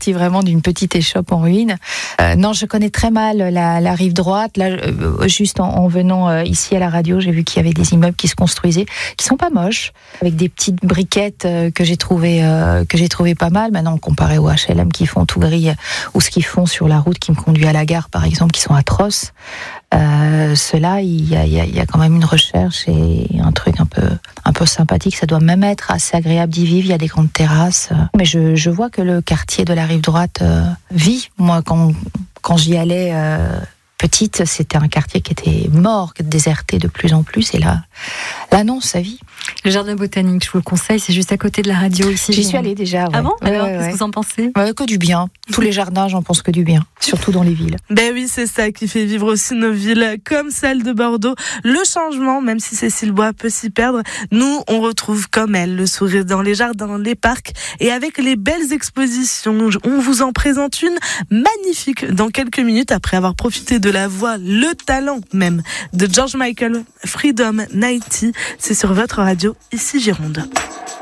partie vraiment d'une petite échoppe en ruine. Non, je connais très mal la rive droite. Là, juste en venant ici à la radio, j'ai vu qu'il y avait des immeubles qui se construisaient, qui sont pas moches, avec des petites briquettes que j'ai trouvé pas mal. Maintenant, comparé aux HLM qui font tout gris, ou ce qu'ils font sur la route qui me conduit à la gare, par exemple, qui sont atroces. Ceux-là, il y a quand même une recherche et un truc un peu sympathique. Ça doit même être assez agréable d'y vivre. Il y a des grandes terrasses. Mais je vois que le quartier de la rive droite vit. Moi, quand j'y allais petite, c'était un quartier qui était mort, déserté de plus en plus. Et là non, ça vit. Le jardin botanique, je vous le conseille, c'est juste à côté de la radio ici. J'y suis allée déjà. Ouais. Ah bon ? Alors, ouais. qu'est-ce que vous en pensez ? Que du bien. Tous les jardins, j'en pense que du bien. Surtout dans les villes. Ben oui, c'est ça qui fait vivre aussi nos villes, comme celle de Bordeaux. Le changement, même si Cécile Bois peut s'y perdre, nous, on retrouve comme elle le sourire dans les jardins, les parcs et avec les belles expositions. On vous en présente une magnifique dans quelques minutes après avoir profité de la voix, le talent même de George Michael, Freedom 90. C'est sur votre radio, ici Gironde.